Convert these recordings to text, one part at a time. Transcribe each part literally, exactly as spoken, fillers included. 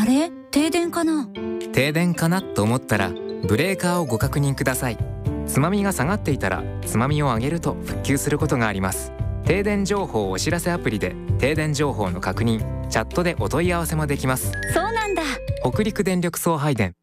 れ、停電かな？ 停電かなと思ったらブレーカーをご確認ください。つまみが下がっていたらつまみを上げると復旧することがあります。停電情報お知らせアプリで停電情報の確認、チャットでお問い合わせもできます。 そうなんだ。 北陸電力送配電。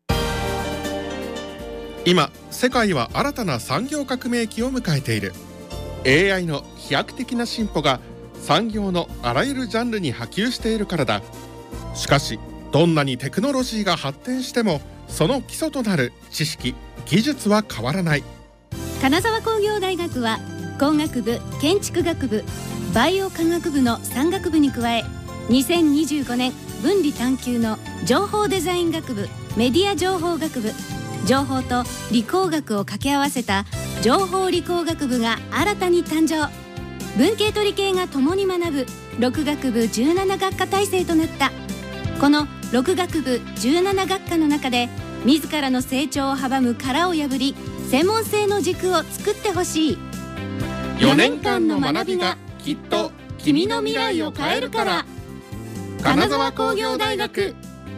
今世界は新たな産業革命期を迎えている。 エーアイ の飛躍的な進歩が産業のあらゆるジャンルに波及しているからだ。しかしどんなにテクノロジーが発展してもその基礎となる知識・技術は変わらない。 金沢工業大学は工学部、建築学部、バイオ科学部のさん学部に加え、にせんにじゅうごねん分離探究の情報デザイン学部、メディア情報学部、情報と理工学を掛け合わせた情報理工学部が新たに誕生。文系と理系が共に学ぶろく学部じゅうなな学科体制となった。このろく学部じゅうなな学科の中で自らの成長を阻む殻を破り、専門性の軸を作ってほしい。 よねんかんの学びがきっと君の未来を変えるから。金沢工業大学。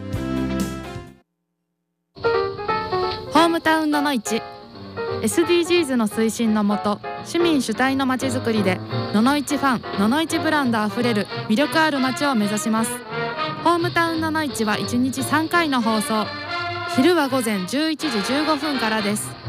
ホームタウンののいち エスディージーズ の推進のもと、市民主体のまちづくりでののいちファン、ののいちブランドあふれる魅力ある街を目指します。ホームタウンののいちはいちにちさんかいの放送。昼は午前じゅういちじじゅうごふんからです。